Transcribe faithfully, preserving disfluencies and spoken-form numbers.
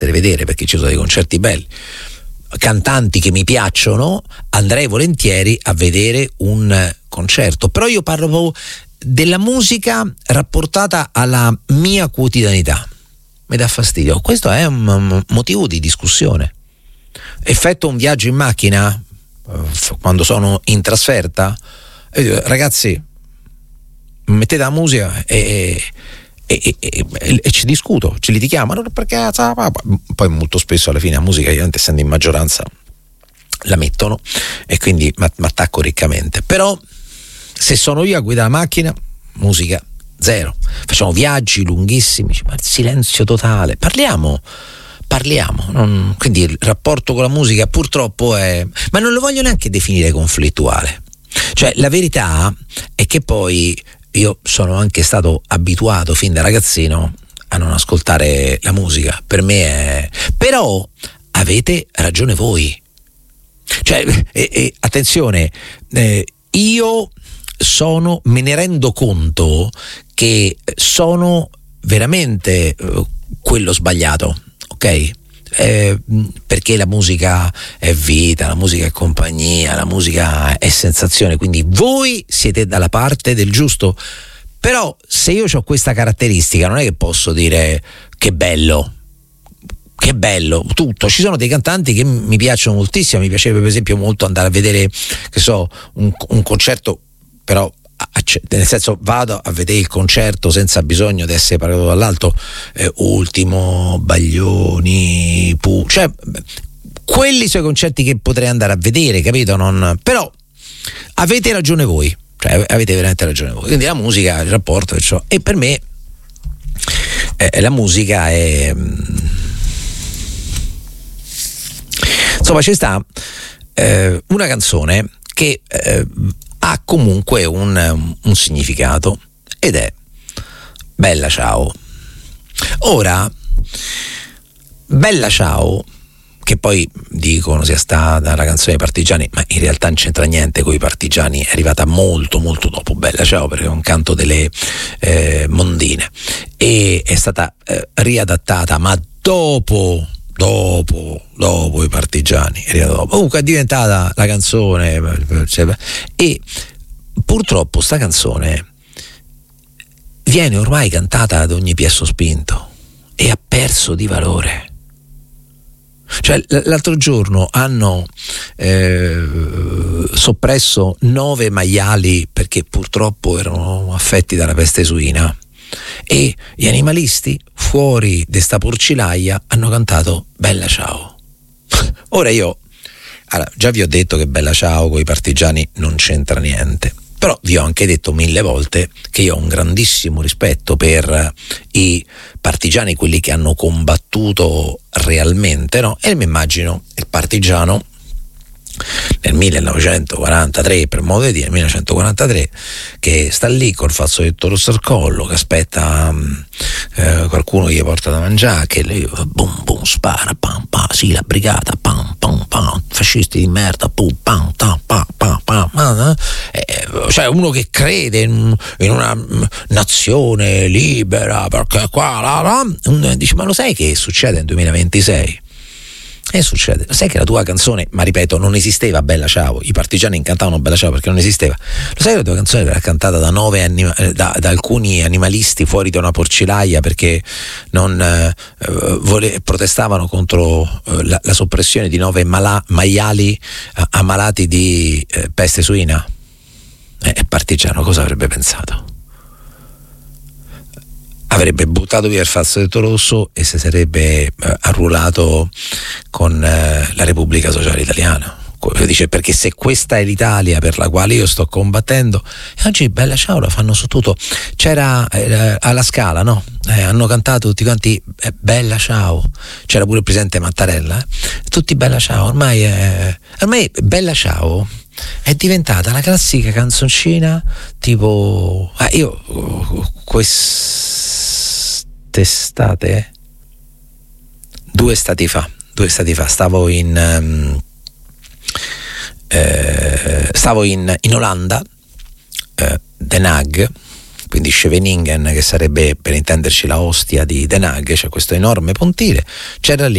andateli a vedere perché ci sono dei concerti belli, cantanti che mi piacciono, andrei volentieri a vedere un concerto. Però io parlo proprio della musica rapportata alla mia quotidianità, mi dà fastidio. Questo è un motivo di discussione. Effetto un viaggio in macchina quando sono in trasferta, e dico, ragazzi, mettete la musica e, e, e, e, e ci discuto, ci litighiamo, perché poi molto spesso alla fine la musica, io essendo in maggioranza, la mettono e quindi mi attacco riccamente. Però se sono io a guidare la macchina, musica zero. Facciamo viaggi lunghissimi, ma silenzio totale, parliamo parliamo non, quindi il rapporto con la musica purtroppo è, ma non lo voglio neanche definire conflittuale. Cioè la verità è che poi io sono anche stato abituato fin da ragazzino a non ascoltare la musica, per me è, però avete ragione voi, cioè e, e, attenzione, eh, io sono, me ne rendo conto che sono veramente eh, quello sbagliato, ok? Eh, perché la musica è vita, la musica è compagnia, la musica è sensazione, quindi voi siete dalla parte del giusto. Però se io ho questa caratteristica non è che posso dire che bello, che bello tutto. Ci sono dei cantanti che mi piacciono moltissimo, mi piacerebbe per esempio molto andare a vedere, che so, un, un concerto, però nel senso vado a vedere il concerto senza bisogno di essere parlato dall'alto, eh, Ultimo, Baglioni, Pu, cioè quelli sono i concerti che potrei andare a vedere, capito? Non, però avete ragione voi, cioè avete veramente ragione voi. Quindi la musica, il rapporto, cioè, e per me eh, la musica è, insomma, ci sta eh, una canzone che eh, ha comunque un, un significato, ed è Bella Ciao. Ora, Bella Ciao, che poi dicono sia stata la canzone dei partigiani, ma in realtà non c'entra niente con i partigiani, è arrivata molto molto dopo Bella Ciao, perché è un canto delle eh, Mondine, e è stata eh, riadattata, ma dopo dopo dopo i partigiani, dopo. Comunque è diventata la canzone, e purtroppo sta canzone viene ormai cantata ad ogni piè sospinto e ha perso di valore. Cioè l'altro giorno hanno eh, soppresso nove maiali perché purtroppo erano affetti dalla peste suina, e gli animalisti fuori di sta porcilaia hanno cantato Bella Ciao. Ora io allora, già vi ho detto che Bella Ciao con i partigiani non c'entra niente, però vi ho anche detto mille volte che io ho un grandissimo rispetto per i partigiani, quelli che hanno combattuto realmente, no? E mi immagino il partigiano nel millenovecentoquarantatré, per modo di dire, millenovecentoquarantatré, che sta lì col fazzoletto rosso al collo, che aspetta eh, qualcuno che gli porta da mangiare, che lì boom boom spara, pam pam, sì, la brigata, pam pam pam, fascisti di merda, pum pam pam pam pam pam, eh, cioè uno che crede in, in una nazione libera, perché qua la, la, dice, ma lo sai che succede nel duemilaventisei? E succede, sai che la tua canzone, ma ripeto, non esisteva Bella Ciao, i partigiani cantavano Bella Ciao perché non esisteva. Lo sai che la tua canzone era cantata da nove anima, da, da alcuni animalisti fuori da una porcilaia perché non eh, vole, protestavano contro eh, la, la soppressione di nove mala, maiali eh, ammalati di eh, peste suina? E eh, partigiano cosa avrebbe pensato? Avrebbe buttato via il fazzoletto rosso e si sarebbe eh, arruolato con eh, la Repubblica Sociale Italiana. Dice, perché se questa è l'Italia per la quale io sto combattendo, e oggi Bella Ciao la fanno su tutto. C'era eh, alla Scala, no? Eh, hanno cantato tutti quanti eh, Bella Ciao, c'era pure il presidente Mattarella, eh? Tutti Bella Ciao, ormai è, ormai Bella Ciao è diventata la classica canzoncina tipo ah, io quest'estate due stati fa due stati fa stavo in um, eh, stavo in, in Olanda, eh, Den Haag, quindi Scheveningen, che sarebbe per intenderci la ostia di Den Haag, c'è questo enorme pontile, c'era lì